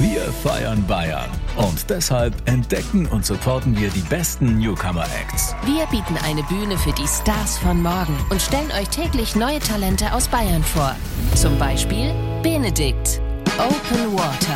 Wir feiern Bayern. Und deshalb entdecken und supporten wir die besten Newcomer-Acts. Wir bieten eine Bühne für die Stars von morgen und stellen euch täglich neue Talente aus Bayern vor. Zum Beispiel Benedikt, Open Water.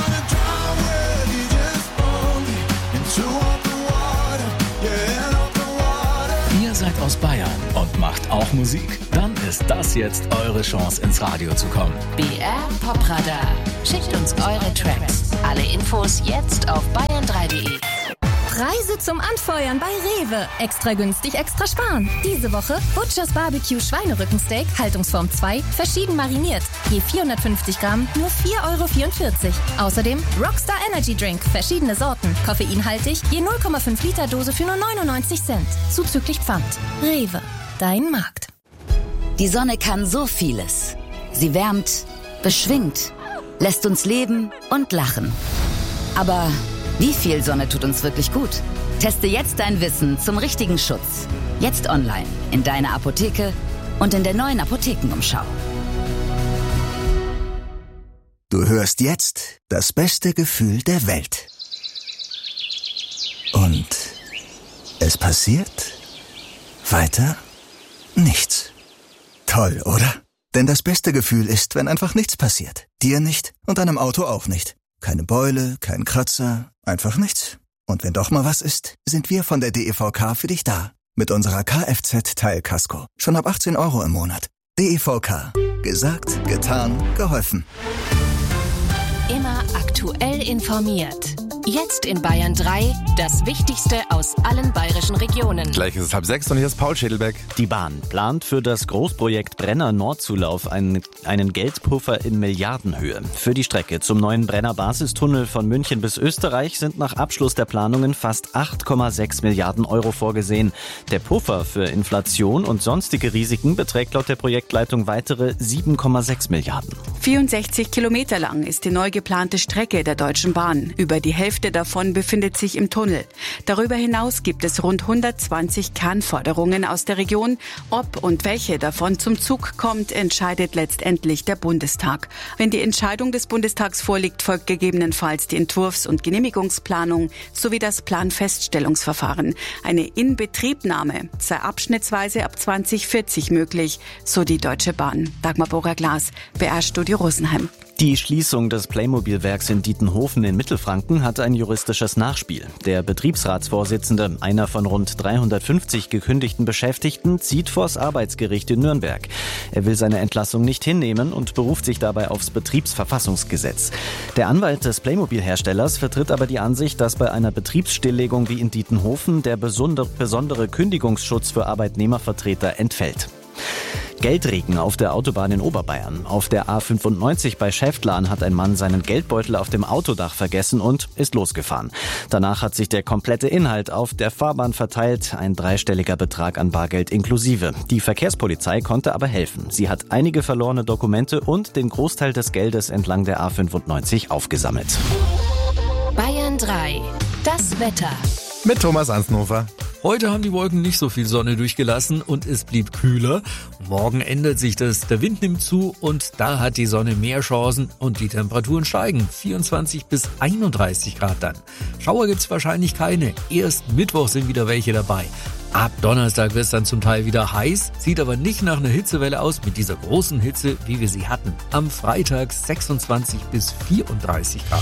Ihr seid aus Bayern und macht auch Musik? Dann ist das jetzt eure Chance, ins Radio zu kommen. BR Popradar. Schickt uns eure Tracks. Alle Infos jetzt auf bayern3.de. Preise zum Anfeuern bei Rewe. Extra günstig, extra sparen. Diese Woche Butchers Barbecue Schweinerückensteak, Haltungsform 2, verschieden mariniert. Je 450 Gramm, nur 4,44 €. Außerdem Rockstar Energy Drink, verschiedene Sorten, koffeinhaltig, je 0,5 Liter Dose für nur 99 Cent. Zuzüglich Pfand. Rewe, dein Markt. Die Sonne kann so vieles. Sie wärmt, beschwingt, lässt uns leben und lachen. Aber wie viel Sonne tut uns wirklich gut? Teste jetzt dein Wissen zum richtigen Schutz. Jetzt online, in deiner Apotheke und in der neuen Apothekenumschau. Du hörst jetzt das beste Gefühl der Welt. Und es passiert weiter nichts. Toll, oder? Denn das beste Gefühl ist, wenn einfach nichts passiert. Dir nicht und deinem Auto auch nicht. Keine Beule, kein Kratzer, einfach nichts. Und wenn doch mal was ist, sind wir von der DEVK für dich da. Mit unserer Kfz-Teilkasko. Schon ab 18 € im Monat. DEVK. Gesagt, getan, geholfen. Immer aktuell informiert. Jetzt in Bayern 3, das Wichtigste aus allen bayerischen Regionen. Gleich ist es 5:30 und hier ist Paul Schädelbeck. Die Bahn plant für das Großprojekt Brenner Nordzulauf einen Geldpuffer in Milliardenhöhe. Für die Strecke zum neuen Brenner Basistunnel von München bis Österreich sind nach Abschluss der Planungen fast 8,6 Milliarden € vorgesehen. Der Puffer für Inflation und sonstige Risiken beträgt laut der Projektleitung weitere 7,6 Milliarden. 64 Kilometer lang ist die neu geplante Strecke der Deutschen Bahn. Über die Hälfte davon befindet sich im Tunnel. Darüber hinaus gibt es rund 120 Kernforderungen aus der Region. Ob und welche davon zum Zug kommt, entscheidet letztendlich der Bundestag. Wenn die Entscheidung des Bundestags vorliegt, folgt gegebenenfalls die Entwurfs- und Genehmigungsplanung sowie das Planfeststellungsverfahren. Eine Inbetriebnahme sei abschnittsweise ab 2040 möglich, so die Deutsche Bahn. Dagmar Borer-Glas, BR Studio Rosenheim. Die Schließung des Playmobil-Werks in Dietenhofen in Mittelfranken hat ein juristisches Nachspiel. Der Betriebsratsvorsitzende, einer von rund 350 gekündigten Beschäftigten, zieht vors Arbeitsgericht in Nürnberg. Er will seine Entlassung nicht hinnehmen und beruft sich dabei aufs Betriebsverfassungsgesetz. Der Anwalt des Playmobil-Herstellers vertritt aber die Ansicht, dass bei einer Betriebsstilllegung wie in Dietenhofen der besondere Kündigungsschutz für Arbeitnehmervertreter entfällt. Geldregen auf der Autobahn in Oberbayern. Auf der A95 bei Schäftlarn hat ein Mann seinen Geldbeutel auf dem Autodach vergessen und ist losgefahren. Danach hat sich der komplette Inhalt auf der Fahrbahn verteilt, ein dreistelliger Betrag an Bargeld inklusive. Die Verkehrspolizei konnte aber helfen. Sie hat einige verlorene Dokumente und den Großteil des Geldes entlang der A95 aufgesammelt. Bayern 3, das Wetter. Mit Thomas Ansnhofer. Heute haben die Wolken nicht so viel Sonne durchgelassen und es blieb kühler. Morgen ändert sich das, der Wind nimmt zu und da hat die Sonne mehr Chancen und die Temperaturen steigen. 24 bis 31 Grad dann. Schauer gibt's wahrscheinlich keine. Erst Mittwoch sind wieder welche dabei. Ab Donnerstag wird es dann zum Teil wieder heiß, sieht aber nicht nach einer Hitzewelle aus mit dieser großen Hitze, wie wir sie hatten. Am Freitag 26 bis 34 Grad.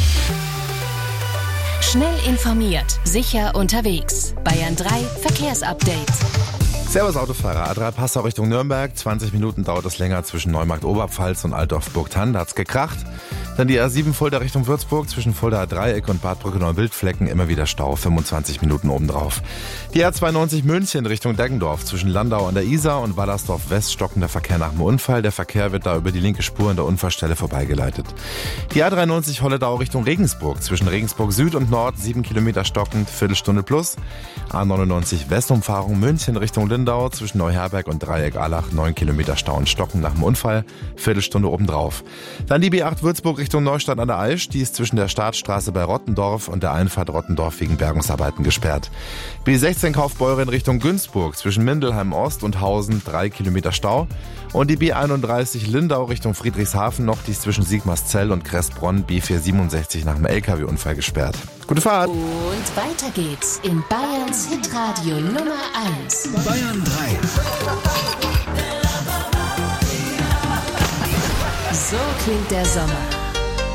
Schnell informiert, sicher unterwegs. Bayern 3 Verkehrsupdate. Servus Autofahrer, A3 Passau Richtung Nürnberg. 20 Minuten dauert es länger zwischen Neumarkt Oberpfalz und Altdorf-Burgthann. Da hat's gekracht. Dann die A7 Fulda Richtung Würzburg, zwischen Fuldaer Dreieck und Bad Brücke-Neubildflecken immer wieder Stau, 25 Minuten obendrauf. Die A92 München Richtung Deggendorf, zwischen Landau an der Isar und Wallersdorf West stockender Verkehr nach dem Unfall. Der Verkehr wird da über die linke Spur an der Unfallstelle vorbeigeleitet. Die A93 Holledau Richtung Regensburg, zwischen Regensburg Süd und Nord 7 Kilometer stockend, Viertelstunde plus. A99 Westumfahrung München Richtung Lindau, zwischen Neuherberg und Dreieck Allach 9 Kilometer Stau und Stocken nach dem Unfall, Viertelstunde obendrauf. Dann die B8 Würzburg Richtung Neustadt an der Aisch. Die ist zwischen der Startstraße bei Rottendorf und der Einfahrt Rottendorf wegen Bergungsarbeiten gesperrt. B16 Kaufbeuren in Richtung Günzburg zwischen Mindelheim Ost und Hausen 3 Kilometer Stau. Und die B31 Lindau Richtung Friedrichshafen noch, die ist zwischen Sigmarszell und Kressbronn B467 nach einem LKW-Unfall gesperrt. Gute Fahrt! Und weiter geht's in Bayerns Hitradio Nummer 1. Bayern 3. So klingt der Sommer.